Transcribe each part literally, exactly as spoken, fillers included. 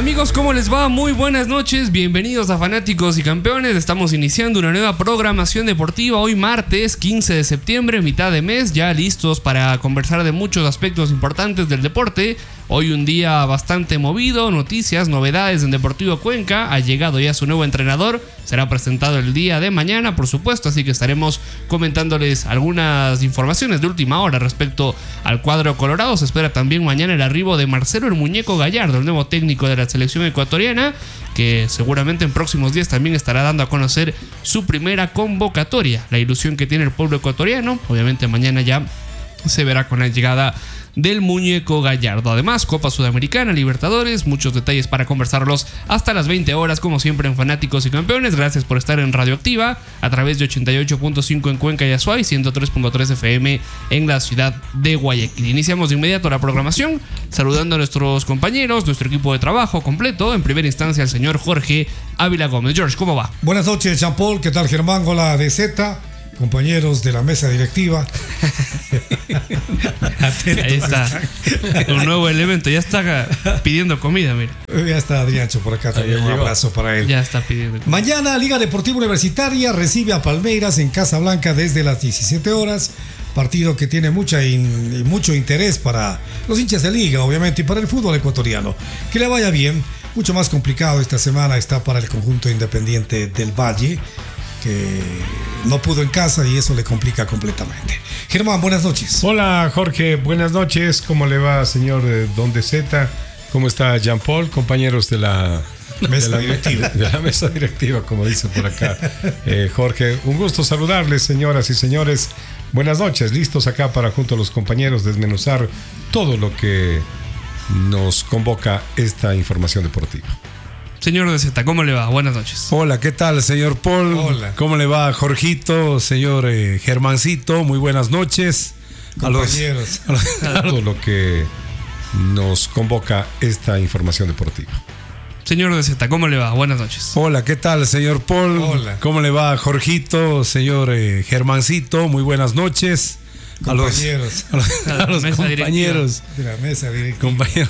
Amigos, ¿cómo les va? Muy buenas noches, bienvenidos a Fanáticos y Campeones. Estamos iniciando una nueva programación deportiva hoy martes quince de septiembre, mitad de mes, ya listos para conversar de muchos aspectos importantes del deporte. Hoy un día bastante movido, noticias, novedades en Deportivo Cuenca. Ha llegado ya su nuevo entrenador, será presentado el día de mañana, por supuesto, así que estaremos comentándoles algunas informaciones de última hora respecto al cuadro colorado. Se espera también mañana el arribo de Marcelo el Muñeco Gallardo, el nuevo técnico de la selección ecuatoriana, que seguramente en próximos días también estará dando a conocer su primera convocatoria. La ilusión que tiene el pueblo ecuatoriano, obviamente mañana ya se verá con la llegada del Muñeco Gallardo. Además, Copa Sudamericana, Libertadores, muchos detalles para conversarlos hasta las veinte horas, como siempre en Fanáticos y Campeones. Gracias por estar en Radioactiva a través de ochenta y ocho punto cinco en Cuenca y Azuay, ciento tres punto tres F M en la ciudad de Guayaquil. Iniciamos de inmediato la programación saludando a nuestros compañeros, nuestro equipo de trabajo completo. En primera instancia, el señor Jorge Ávila Gómez. George, ¿cómo va? Buenas noches, Jean-Paul. ¿Qué tal, Germán? Hola, D Z. Compañeros de la mesa directiva. Ahí está. Un nuevo elemento. Ya está pidiendo comida, mira. Ya está Adriancho por acá también. Un abrazo para él. Ya está pidiendo comida. Mañana Liga Deportiva Universitaria recibe a Palmeiras en Casablanca desde las diecisiete horas. Partido que tiene mucha in, mucho interés para los hinchas de Liga, obviamente, y para el fútbol ecuatoriano. Que le vaya bien. Mucho más complicado esta semana está para el conjunto Independiente del Valle, que no pudo en casa y eso le complica completamente. Germán, buenas noches. Hola, Jorge, buenas noches. ¿Cómo le va, señor Don de Z? ¿Cómo está Jean-Paul? Compañeros de la mesa de la, directiva. De la mesa directiva, como dice por acá eh, Jorge. Un gusto saludarles, señoras y señores. Buenas noches, listos acá para junto a los compañeros desmenuzar todo lo que nos convoca esta información deportiva. Señor de Z, ¿cómo le va? Buenas noches. Hola, ¿qué tal, señor Paul? Hola. ¿Cómo le va, Jorgito? Señor eh, Germancito, muy buenas noches. Compañeros. A los, a los, todo lo que nos convoca esta información deportiva. Señor de Z, ¿cómo le va? Buenas noches. Hola, ¿qué tal, señor Paul? Hola. ¿Cómo le va, Jorgito? Señor eh, Germancito, muy buenas noches. A los, Compañeros. a los, a los compañeros de la mesa directiva. compañeros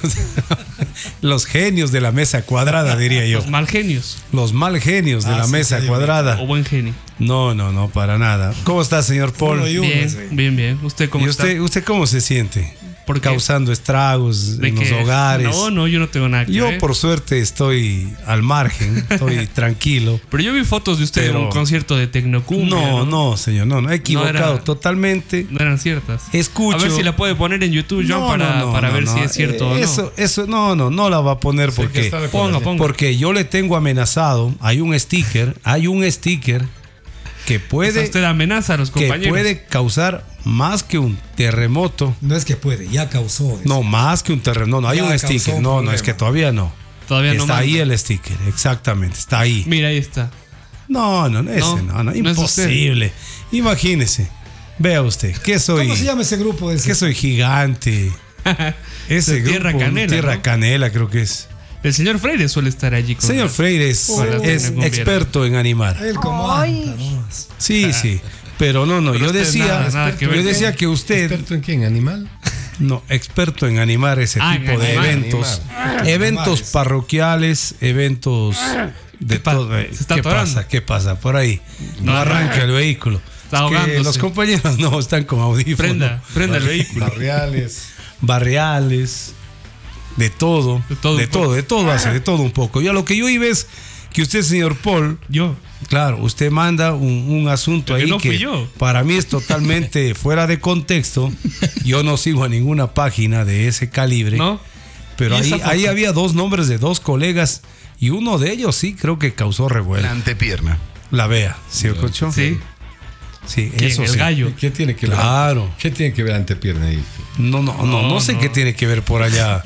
los genios de la mesa cuadrada, diría yo. Los mal genios. Los mal genios de Ah, la sí, mesa sí, cuadrada. O buen genio. No, no, no, para nada. ¿Cómo está, señor Paul? Uno y uno, Bien, sí. bien, bien. ¿Usted cómo ¿Y usted, está? usted cómo se siente? ¿Por qué? Causando estragos ¿De en los qué? hogares. No, no, yo no tengo nada que Yo, ver. por suerte, estoy al margen, estoy tranquilo. Pero yo vi fotos de usted Pero- en un concierto de Tecnocumbia. No, no, señor, no, no, he equivocado No era- totalmente. No eran ciertas. Escucho. A ver si la puede poner en YouTube, John, No, para, no, no, para no, ver no. si es cierto o no. Eso, eso, no, no, no la va a poner porque, está de Ponga, ponga. porque yo le tengo amenazado. Hay un sticker, hay un sticker que O sea, puede, usted amenaza a los que compañeros. puede causar más que un terremoto. No es que puede, ya causó. dice. No, más que un terremoto. No, no hay Ya un causó sticker. un No, no, problema. es que todavía no. Todavía no Está manda. ahí el sticker, exactamente, está ahí. Mira, ahí está. No, no, no, ese No, no, no, no es imposible. Imagínese, vea usted, que soy, ¿Cómo se llama ese grupo? De que soy gigante. Ese De grupo, Tierra Canela, Tierra ¿no? Canela, creo que es. El señor Freire suele estar allí con Señor las- Freire es, con las es Tecnocumbias. experto en animar. Él como anda, ¿no? Sí, sí. Pero no, no, Pero yo usted decía, nada, nada que ver yo con- decía que usted, ¿Experto en quién? ¿Animal? no, experto en animar ese Ah, en tipo de animar, eventos, eventos Animales. parroquiales, eventos de pa- todo. eh, se está ¿Qué atorando. pasa? ¿Qué pasa? Por ahí no No, arranca el vehículo. Está Es que ahogándose. los compañeros no están con audífonos. Prenda, prenda el vehículo. Barriales. Barriales, de todo, De todo de un todo, poco. de todo hace, de todo un poco. Yo lo que yo iba es que usted, señor Paul, Yo. claro, usted manda un, un asunto Pero que ahí no fui que yo. para mí es totalmente fuera de contexto. Yo no sigo a ninguna página de ese calibre. ¿No? Pero ¿Y ahí, esa foto? ahí había dos nombres de dos colegas y uno de ellos sí creo que causó revuelo. La antepierna. La vea, ¿sí escuchó? Sí. Sí, ¿Quién? eso El sí. gallo. ¿Qué tiene que ver? Claro. ¿Qué tiene que ver antepierna ahí? No, no, no, no, No, sé no. qué tiene que ver por allá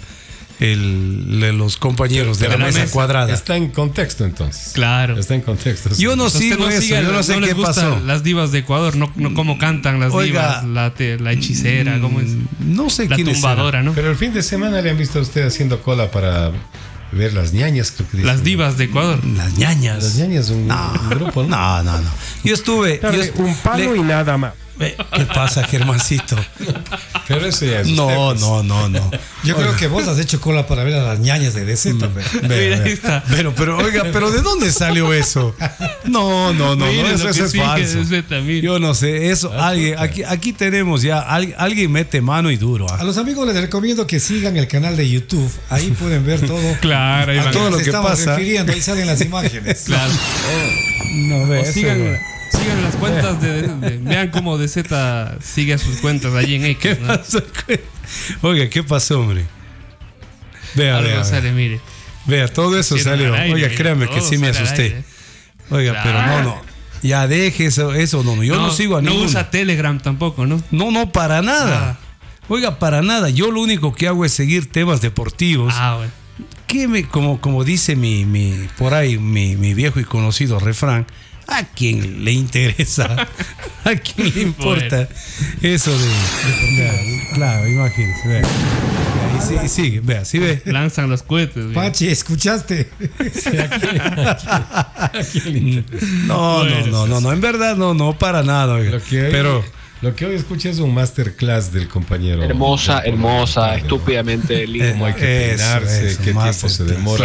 el, de los compañeros de la, de la mesa, mesa. cuadrada. Está en contexto entonces. Claro. Está en contexto. sí. Yo no Usted sigo eso, siga- yo no sé les qué gusta pasó. las divas de Ecuador, no, no cómo cantan las Oiga, divas, la, te- la hechicera, cómo es. No sé La quién es. tumbadora, ¿no? Pero el fin de semana le han visto a usted haciendo cola para ver las ñañas, creo que dicen. Las divas de Ecuador. Las ñañas. Las ñañas, un, No, un grupo, ¿no? no, no, no. Yo estuve. yo Darle estu- un palo le- y nada más. Eh, ¿Qué pasa, Germancito? Pero eso ya es No, usted, no, no, no. Yo creo que vos has hecho cola para ver a las ñañas de D Z. Ve, ve. Pero, pero, oiga, pero ¿de dónde salió eso? No, no, no, no, eso, eso es falso. Yo no sé, eso, alguien, aquí, aquí tenemos ya, alguien, alguien mete mano y duro. A los amigos les recomiendo que sigan el canal de YouTube. Ahí pueden ver todo. Claro, ahí a van. todo lo que estamos pasa. Refiriendo, ahí salen las imágenes. Claro. No, ve, O eso sigan, no. sigan las cuentas de, de- de- vean cómo D Z sigue a sus cuentas allí en X, ¿no? Oiga, ¿qué pasó, hombre? Vea, Algo vea, sale, vea. mire. Vea, todo eso Hicieron salió. al aire, Oiga, mire, créame que todo sí me sale al asusté. aire. Oiga, Claro. pero no, no. Ya deje eso, eso no, no. Yo no, sigo a no ninguno. usa Telegram tampoco, ¿no? No, no, para nada. Nada. Oiga, para nada. Yo lo único que hago es seguir temas deportivos. Ah, bueno. Que me, como, como dice mi, mi, por ahí, mi, mi viejo y conocido refrán, ¿a quién le interesa? ¿A quién le importa eso de, de- vea, claro, imagínese, vea. Vea, y sigue, sigue, vea, sí ve. Lanzan los cohetes. mire. Pachi, ¿escuchaste? No, no, no, no, no, en verdad no, no, para nada, oiga. Lo que hoy, Pero lo que hoy escuché es un masterclass del compañero. Hermosa, del- hermosa, del- estúpidamente linda. Cómo hay que Eso, peinarse, eso, qué tiempo masterclass. se demora.